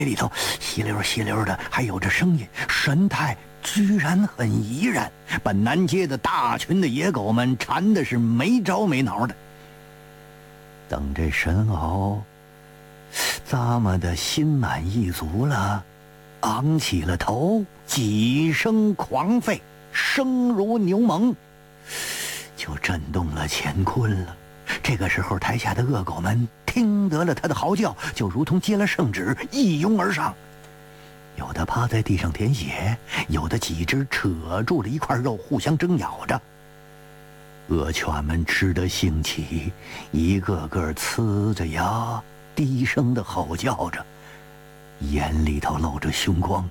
里头稀溜稀溜的还有着声音，神态居然很怡然，把南街的大群的野狗们缠的是没着没挠的。等这神獒咂摸的心满意足了，昂起了头，几声狂吠，声如牛虻，就震动了乾坤了。这个时候，台下的恶狗们听得了他的嚎叫，就如同接了圣旨，一拥而上。有的趴在地上舔血，有的几只扯住了一块肉，互相争咬着。恶犬们吃得兴起，一个个呲着牙，低声的吼叫着，眼里头露着凶光。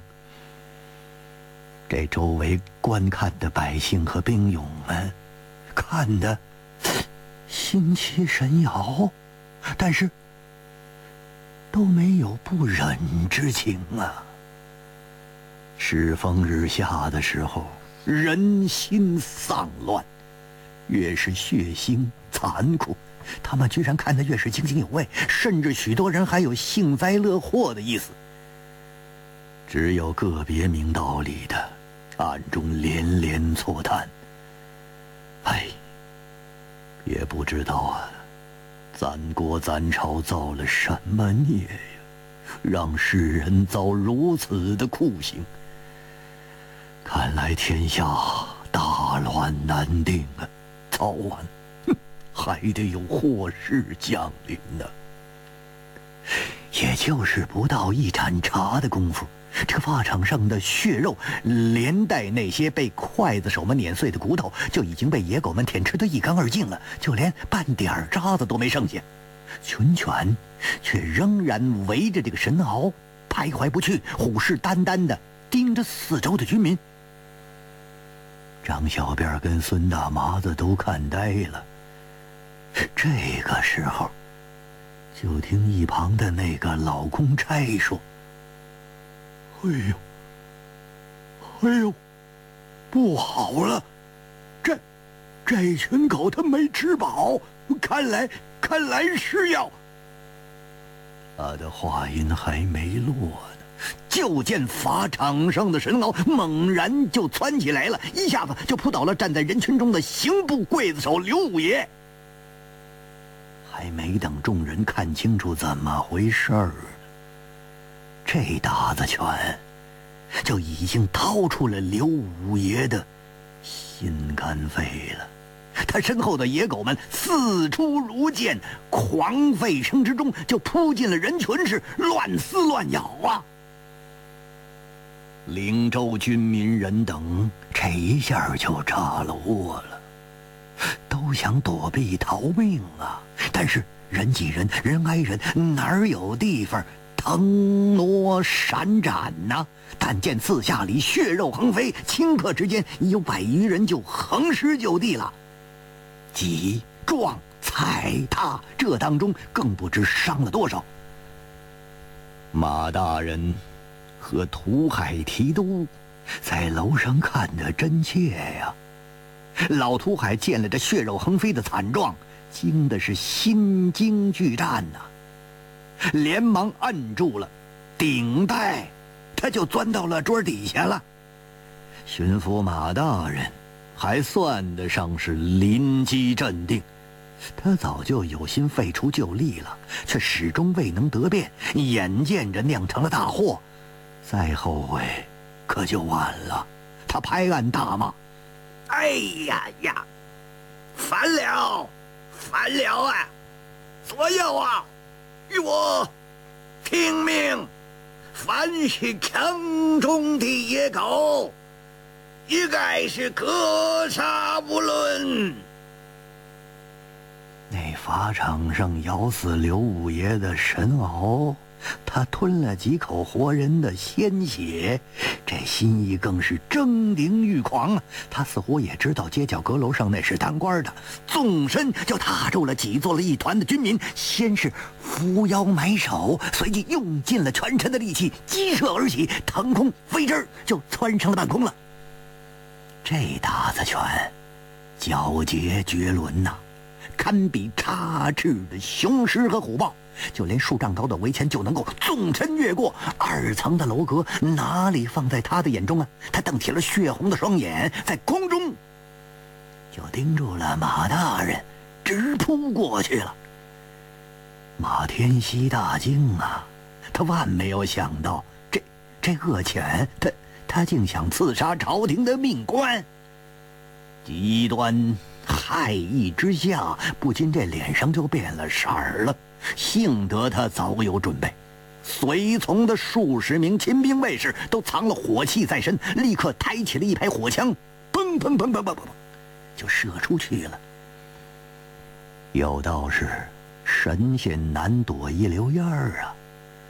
这周围观看的百姓和兵勇们看得心齐神摇，但是都没有不忍之情啊。世风日下的时候，人心丧乱，越是血腥残酷，他们居然看得越是津津有味，甚至许多人还有幸灾乐祸的意思。只有个别明道理的暗中连连错叹，哎，也不知道啊，咱国咱朝造了什么孽呀，让世人遭如此的酷刑。看来天下大乱难定啊，早晚还得有祸事降临呢。也就是不到一盏茶的功夫，这个法场上的血肉，连带那些被刽子手们碾碎的骨头，就已经被野狗们舔吃得一干二净了，就连半点渣子都没剩下。群犬却仍然围着这个神獒徘徊不去，虎视眈眈地盯着四周的军民。张小辫跟孙大麻子都看呆了。这个时候，就听一旁的那个老公差说：“哎呦，不好了！这群狗它没吃饱，看来是要……”他的话音还没落呢，就见法场上的神獒猛然就窜起来了，一下子就扑倒了站在人群中的刑部刽子手刘五爷。还没等众人看清楚怎么回事儿，这打子拳就已经掏出了刘五爷的心肝肺了。他身后的野狗们四出如箭，狂吠声之中就扑进了人群，是乱撕乱咬啊。灵州军民人等这一下就炸了窝了，都想躲避逃命啊，但是人挤人，人挨人，哪有地方腾挪闪展呢？但见四下里血肉横飞，顷刻之间有100余人就横尸就地了。挤撞踩踏，这当中更不知伤了多少。马大人和土海提督在楼上看得真切呀。老土海见了这血肉横飞的惨状，惊的是心惊巨战呐，连忙按住了顶带，他就钻到了桌底下了。巡抚马大人还算得上是临机镇定，他早就有心废除旧例了，却始终未能得变，眼见着酿成了大祸，再后悔可就晚了。他拍案大骂：“哎呀呀，反了啊！左右啊，与我听命！凡是城中的野狗，一概是格杀无论。”那法场上咬死刘五爷的神獒，他吞了几口活人的鲜血，这心意更是狰狞欲狂啊！他似乎也知道街角阁楼上那是当官的，纵身就踏住了挤作了一团的军民，先是扶腰埋首，随即用尽了全身的力气激射而起，腾空飞枝就窜上了半空了。这打子拳皎洁绝伦呐， 堪比插翅的雄狮和虎豹，就连数丈高的围墙就能够纵身越过。2层的楼阁哪里放在他的眼中啊？他瞪起了血红的双眼，在空中就盯住了马大人，直扑过去了。马天锡大惊啊，他万没有想到，这恶犬，他竟想刺杀朝廷的命官。极端骇意之下，不禁这脸上就变了色儿了。幸得他早有准备，随从的数十名亲兵卫士都藏了火器在身，立刻抬起了一排火枪，砰砰砰砰砰砰，就射出去了。有道是神仙难躲一溜烟儿啊。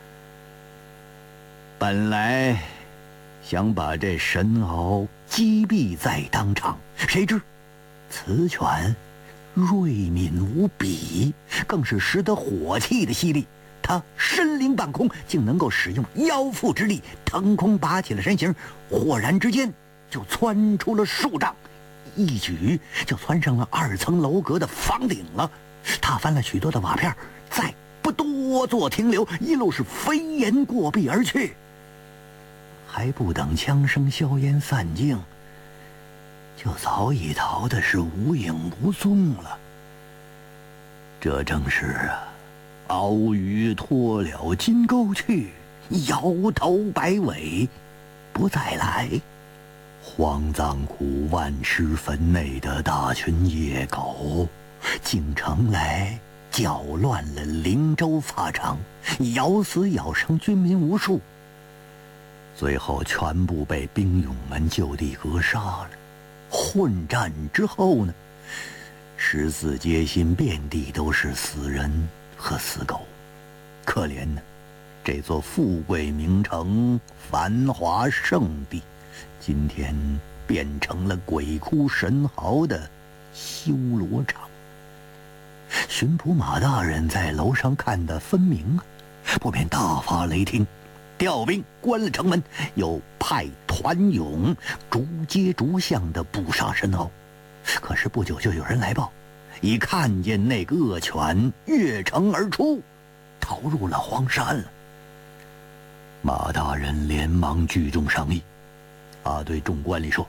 本来想把这神鳌击毙在当场，谁知此犬锐敏无比，更是识得火气的犀利。他身临半空，竟能够使用腰腹之力腾空拔起了身形，豁然之间就窜出了数丈，一举就窜上了2层楼阁的房顶了，踏翻了许多的瓦片，再不多做停留，一路是飞檐过壁而去。还不等枪声硝烟散尽，就早已逃的是无影无踪了。这正是鳌鱼脱了金钩去，摇头摆尾不再来。荒葬苦万尸坟内的大群野狗，竟成来搅乱了灵州法场，咬死咬伤军民无数，最后全部被兵勇们就地格杀了。混战之后呢，14街心遍地都是死人和死狗。可怜呢，这座富贵名城、繁华圣地，今天变成了鬼哭神嚎的修罗场。巡捕马大人在楼上看得分明啊，不免大发雷霆，调兵关了城门，又派团勇逐街逐巷的捕杀神鳌。可是不久就有人来报，已看见那个恶犬越城而出，逃入了荒山了。马大人连忙聚众商议，对众官吏说：“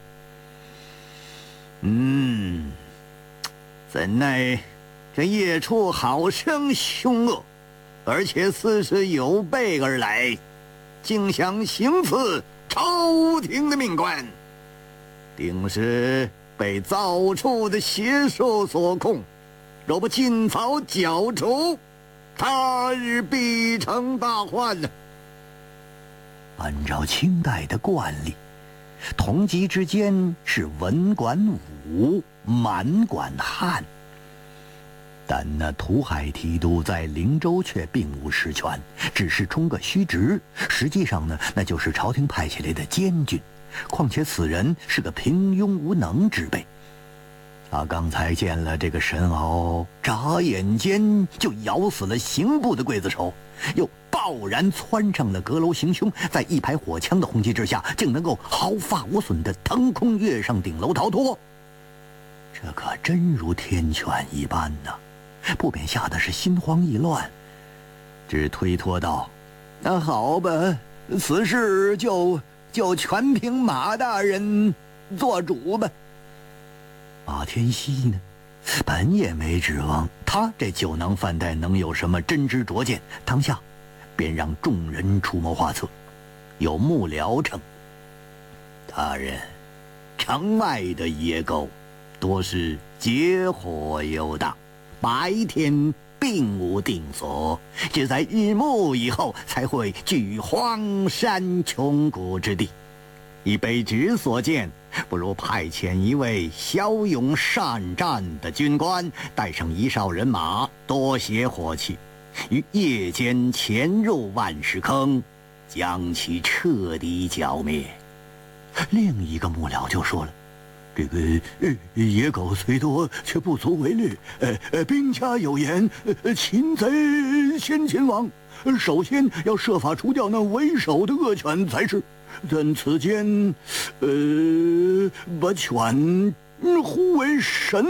怎奈这夜出好生凶恶，而且似是有备而来，竟想行刺朝廷的命官，定是被造处的邪兽所控。若不尽早剿除，他日必成大患了。”按照清代的惯例，同级之间是文管武，满管汉。但那土海提督在灵州却并无实权，只是充个虚职，实际上呢，那就是朝廷派起来的监军。况且此人是个平庸无能之辈。他刚才见了这个神鳌，眨眼间就咬死了刑部的刽子手，又爆然窜上了阁楼行凶，在一排火枪的轰击之下，竟能够毫发无损地腾空跃上顶楼逃脱。这可真如天犬一般呐！不免吓得是心慌意乱，只推脱道：“那好吧，此事就全凭马大人做主吧。”马天锡呢，本也没指望他这酒囊饭袋能有什么真知灼见，当下便让众人出谋划策。有幕僚称：“大人，城外的野狗多是结伙游荡，白天并无定所，只在日暮以后才会聚于荒山穷谷之地。以卑职所见，不如派遣一位骁勇善战的军官，带上一哨人马，多些火器，于夜间潜入万石坑，将其彻底剿灭。”另一个幕僚就说了：“这个野狗虽多，却不足为虑。兵家有言，擒贼先擒王，首先要设法除掉那为首的恶犬才是。但此间，把犬呼为神鳌，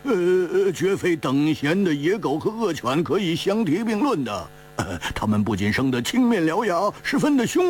绝非等闲的野狗和恶犬可以相提并论的。它们不仅生得青面獠牙，十分的凶